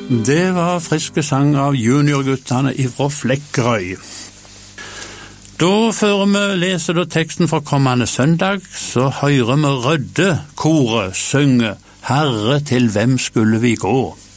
Det var friske sang av juniorguttene fra Flekkerøy. Da før vi leser teksten for kommende søndag, så hører vi Rødde koret synge «Herre, til hvem skulle vi gå?»